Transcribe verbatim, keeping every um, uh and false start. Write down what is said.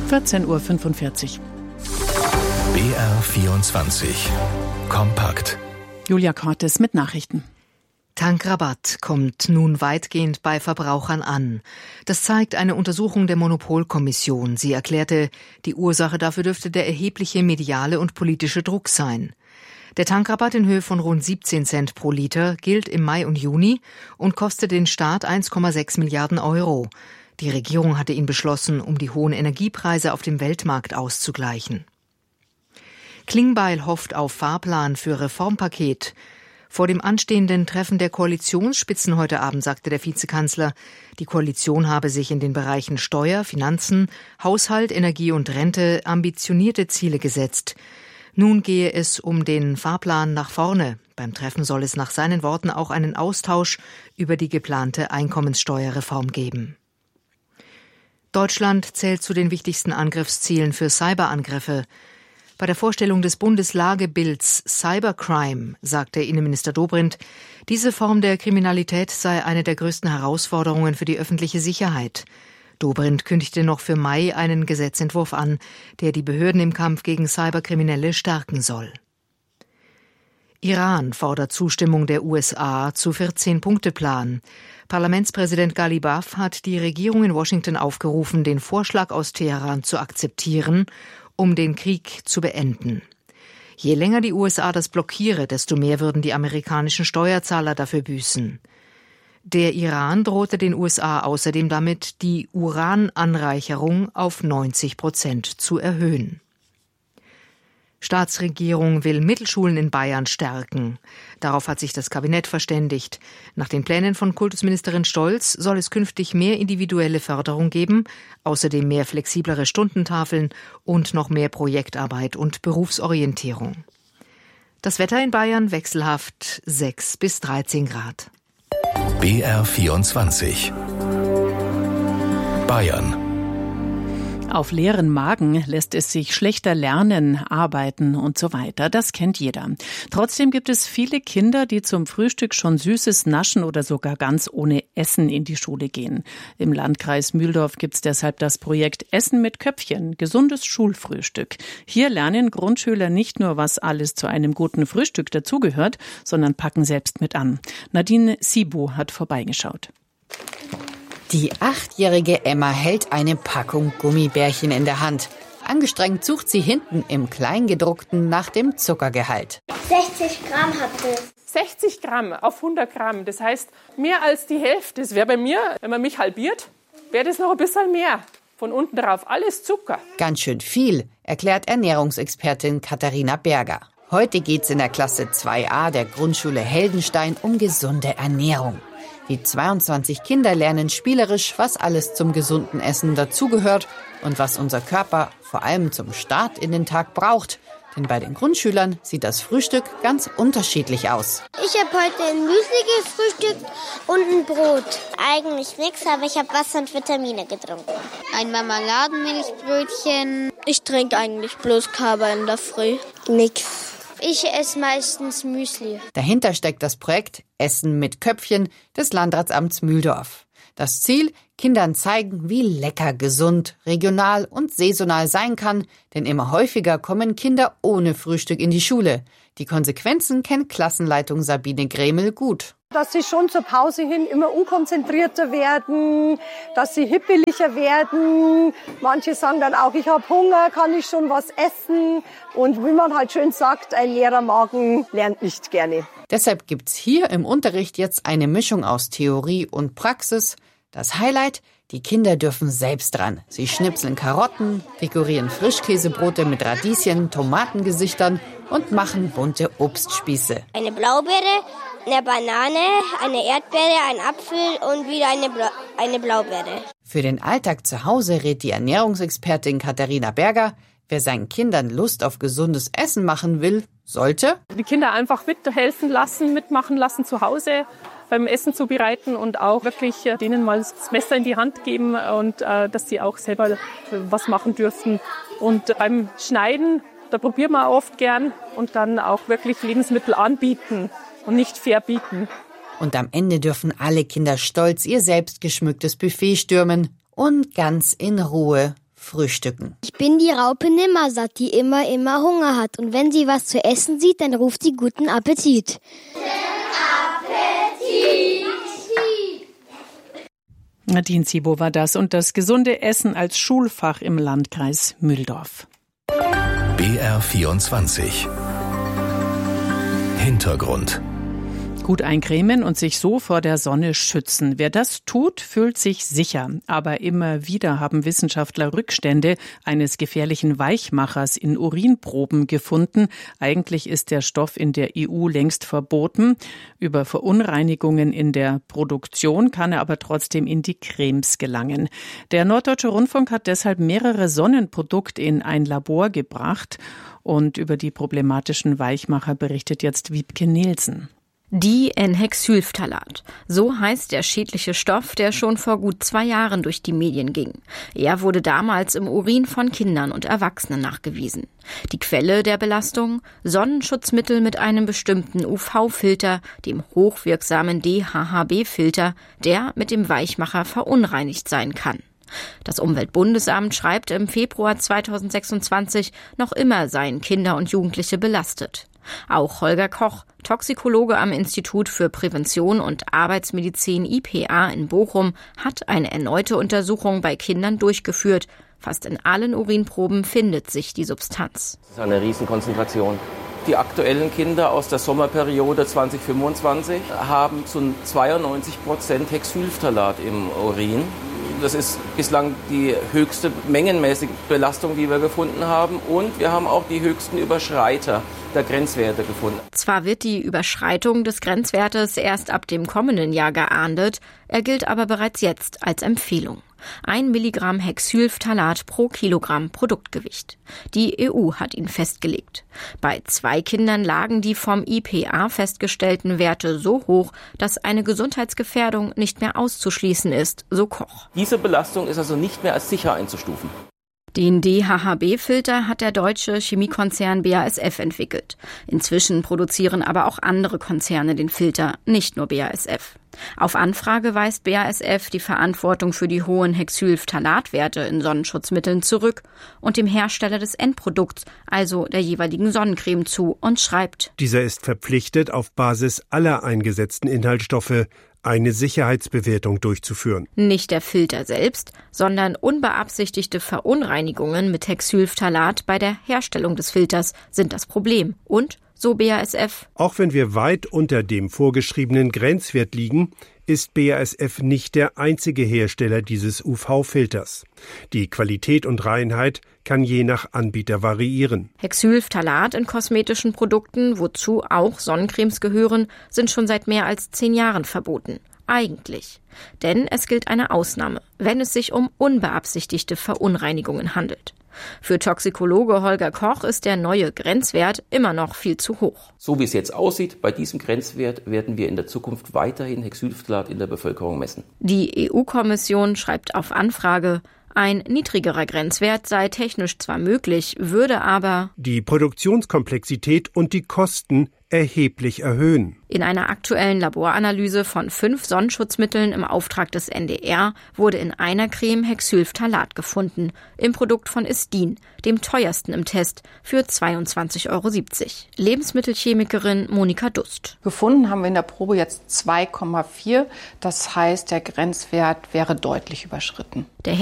vierzehn Uhr fünfundvierzig. B R vierundzwanzig. Kompakt. Julia Cortes mit Nachrichten. Tankrabatt kommt nun weitgehend bei Verbrauchern an. Das zeigt eine Untersuchung der Monopolkommission. Sie erklärte, die Ursache dafür dürfte der erhebliche mediale und politische Druck sein. Der Tankrabatt in Höhe von rund siebzehn Cent pro Liter gilt im Mai und Juni und kostet den Staat eins Komma sechs Milliarden Euro. Die Regierung hatte ihn beschlossen, um die hohen Energiepreise auf dem Weltmarkt auszugleichen. Klingbeil hofft auf Fahrplan für Reformpaket. Vor dem anstehenden Treffen der Koalitionsspitzen heute Abend sagte der Vizekanzler, die Koalition habe sich in den Bereichen Steuer, Finanzen, Haushalt, Energie und Rente ambitionierte Ziele gesetzt. Nun gehe es um den Fahrplan nach vorne. Beim Treffen soll es nach seinen Worten auch einen Austausch über die geplante Einkommenssteuerreform geben. Deutschland zählt zu den wichtigsten Angriffszielen für Cyberangriffe. Bei der Vorstellung des Bundeslagebilds Cybercrime sagte Innenminister Dobrindt, diese Form der Kriminalität sei eine der größten Herausforderungen für die öffentliche Sicherheit. Dobrindt kündigte noch für Mai einen Gesetzentwurf an, der die Behörden im Kampf gegen Cyberkriminelle stärken soll. Iran fordert Zustimmung der U S A zu vierzehn-Punkte-Plan. Parlamentspräsident Ghalibaf hat die Regierung in Washington aufgerufen, den Vorschlag aus Teheran zu akzeptieren, um den Krieg zu beenden. Je länger die U S A das blockiere, desto mehr würden die amerikanischen Steuerzahler dafür büßen. Der Iran drohte den U S A außerdem damit, die Urananreicherung auf neunzig Prozent zu erhöhen. Staatsregierung will Mittelschulen in Bayern stärken. Darauf hat sich das Kabinett verständigt. Nach den Plänen von Kultusministerin Stolz soll es künftig mehr individuelle Förderung geben, außerdem mehr flexiblere Stundentafeln und noch mehr Projektarbeit und Berufsorientierung. Das Wetter in Bayern wechselhaft sechs bis dreizehn Grad. B R vierundzwanzig. Bayern. Auf leeren Magen lässt es sich schlechter lernen, arbeiten und so weiter. Das kennt jeder. Trotzdem gibt es viele Kinder, die zum Frühstück schon Süßes naschen oder sogar ganz ohne Essen in die Schule gehen. Im Landkreis Mühldorf gibt es deshalb das Projekt Essen mit Köpfchen, gesundes Schulfrühstück. Hier lernen Grundschüler nicht nur, was alles zu einem guten Frühstück dazugehört, sondern packen selbst mit an. Nadine Sibu hat vorbeigeschaut. Die achtjährige Emma hält eine Packung Gummibärchen in der Hand. Angestrengt sucht sie hinten im Kleingedruckten nach dem Zuckergehalt. sechzig Gramm hat es. sechzig Gramm auf hundert Gramm, das heißt mehr als die Hälfte. Das wäre bei mir, wenn man mich halbiert, wäre das noch ein bisschen mehr. Von unten drauf alles Zucker. Ganz schön viel, erklärt Ernährungsexpertin Katharina Berger. Heute geht's in der Klasse zwei a der Grundschule Heldenstein um gesunde Ernährung. Die zweiundzwanzig Kinder lernen spielerisch, was alles zum gesunden Essen dazugehört und was unser Körper vor allem zum Start in den Tag braucht. Denn bei den Grundschülern sieht das Frühstück ganz unterschiedlich aus. Ich habe heute ein Müsli gefrühstückt und ein Brot. Eigentlich nichts, aber ich habe Wasser und Vitamine getrunken. Ein Marmeladenmilchbrötchen. Ich trinke eigentlich bloß Kaba in der Früh. Nix. Ich esse meistens Müsli. Dahinter steckt das Projekt Essen mit Köpfchen des Landratsamts Mühldorf. Das Ziel, Kindern zeigen, wie lecker, gesund, regional und saisonal sein kann, denn immer häufiger kommen Kinder ohne Frühstück in die Schule. Die Konsequenzen kennt Klassenleitung Sabine Gremel gut. Dass sie schon zur Pause hin immer unkonzentrierter werden, dass sie hippeliger werden. Manche sagen dann auch, ich habe Hunger, kann ich schon was essen? Und wie man halt schön sagt, ein leerer Magen lernt nicht gerne. Deshalb gibt's hier im Unterricht jetzt eine Mischung aus Theorie und Praxis. Das Highlight, die Kinder dürfen selbst ran. Sie schnipseln Karotten, dekorieren Frischkäsebrote mit Radieschen, Tomatengesichtern und machen bunte Obstspieße. Eine Blaubeere, eine Banane, eine Erdbeere, ein Apfel und wieder eine, Bla- eine Blaubeere. Für den Alltag zu Hause rät die Ernährungsexpertin Katharina Berger, wer seinen Kindern Lust auf gesundes Essen machen will, sollte Die Kinder einfach mithelfen lassen, mitmachen lassen zu Hause beim Essen zubereiten und auch wirklich denen mal das Messer in die Hand geben und äh, dass sie auch selber was machen dürfen. Und beim Schneiden, da probieren wir oft gern und dann auch wirklich Lebensmittel anbieten und nicht verbieten. Und am Ende dürfen alle Kinder stolz ihr selbst geschmücktes Buffet stürmen und ganz in Ruhe frühstücken. Ich bin die Raupe Nimmersatt, die immer, immer Hunger hat. Und wenn sie was zu essen sieht, dann ruft sie guten Appetit. Nadine Zibo war das und das gesunde Essen als Schulfach im Landkreis Mühldorf. B R vierundzwanzig Hintergrund. Gut eincremen und sich so vor der Sonne schützen. Wer das tut, fühlt sich sicher. Aber immer wieder haben Wissenschaftler Rückstände eines gefährlichen Weichmachers in Urinproben gefunden. Eigentlich ist der Stoff in der E U längst verboten. Über Verunreinigungen in der Produktion kann er aber trotzdem in die Cremes gelangen. Der Norddeutsche Rundfunk hat deshalb mehrere Sonnenprodukte in ein Labor gebracht. Und über die problematischen Weichmacher berichtet jetzt Wiebke Nielsen. Di-N-Hexylphthalat. So heißt der schädliche Stoff, der schon vor gut zwei Jahren durch die Medien ging. Er wurde damals im Urin von Kindern und Erwachsenen nachgewiesen. Die Quelle der Belastung? Sonnenschutzmittel mit einem bestimmten U V-Filter, dem hochwirksamen D H H B-Filter, der mit dem Weichmacher verunreinigt sein kann. Das Umweltbundesamt schreibt im Februar zweitausendsechsundzwanzig, noch immer seien Kinder und Jugendliche belastet. Auch Holger Koch, Toxikologe am Institut für Prävention und Arbeitsmedizin I P A in Bochum, hat eine erneute Untersuchung bei Kindern durchgeführt. Fast in allen Urinproben findet sich die Substanz. Das ist eine Riesenkonzentration. Die aktuellen Kinder aus der Sommerperiode zweitausendfünfundzwanzig haben zu zweiundneunzig Prozent Hexylphthalat im Urin. Das ist bislang die höchste mengenmäßige Belastung, die wir gefunden haben. Und wir haben auch die höchsten Überschreiter der Grenzwerte gefunden. Zwar wird die Überschreitung des Grenzwertes erst ab dem kommenden Jahr geahndet, er gilt aber bereits jetzt als Empfehlung. Ein Milligramm Hexylphthalat pro Kilogramm Produktgewicht. Die E U hat ihn festgelegt. Bei zwei Kindern lagen die vom I P A festgestellten Werte so hoch, dass eine Gesundheitsgefährdung nicht mehr auszuschließen ist, so Koch. Diese Belastung ist also nicht mehr als sicher einzustufen. Den D H H B-Filter hat der deutsche Chemiekonzern B A S F entwickelt. Inzwischen produzieren aber auch andere Konzerne den Filter, nicht nur B A S F. Auf Anfrage weist B A S F die Verantwortung für die hohen Hexylphthalatwerte in Sonnenschutzmitteln zurück und dem Hersteller des Endprodukts, also der jeweiligen Sonnencreme, zu und schreibt: Dieser ist verpflichtet, auf Basis aller eingesetzten Inhaltsstoffe eine Sicherheitsbewertung durchzuführen. Nicht der Filter selbst, sondern unbeabsichtigte Verunreinigungen mit Hexylphthalat bei der Herstellung des Filters sind das Problem. Und, so B A S F, auch wenn wir weit unter dem vorgeschriebenen Grenzwert liegen, ist B A S F nicht der einzige Hersteller dieses U V-Filters. Die Qualität und Reinheit kann je nach Anbieter variieren. Hexylphthalat in kosmetischen Produkten, wozu auch Sonnencremes gehören, sind schon seit mehr als zehn Jahren verboten. Eigentlich. Denn es gilt eine Ausnahme, wenn es sich um unbeabsichtigte Verunreinigungen handelt. Für Toxikologe Holger Koch ist der neue Grenzwert immer noch viel zu hoch. So wie es jetzt aussieht, bei diesem Grenzwert werden wir in der Zukunft weiterhin Hexylphthalat in der Bevölkerung messen. Die E U-Kommission schreibt auf Anfrage, ein niedrigerer Grenzwert sei technisch zwar möglich, würde aber die Produktionskomplexität und die Kosten erheblich erhöhen. In einer aktuellen Laboranalyse von fünf Sonnenschutzmitteln im Auftrag des N D R wurde in einer Creme Hexylphthalat gefunden, im Produkt von Istin, dem teuersten im Test, für zweiundzwanzig Euro siebzig. Lebensmittelchemikerin Monika Dust. Gefunden haben wir in der Probe jetzt zwei Komma vier, das heißt, der Grenzwert wäre deutlich überschritten. Der